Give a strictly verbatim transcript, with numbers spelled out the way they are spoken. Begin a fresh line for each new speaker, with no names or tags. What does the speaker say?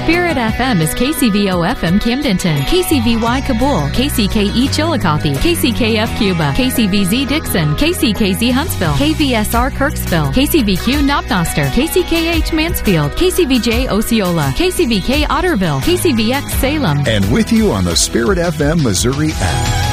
Spirit F M is K C V O F M Camdenton, K C V Y Kabul, K C K E Chillicothe, K C K F Cuba, K C V Z Dixon, K C K Z Huntsville, K V S R Kirksville, K C V Q Knobnoster, K C K H Mansfield, K C V J Osceola, K C V K Otterville, K C V X Salem.
And with you on the Spirit F M Missouri app.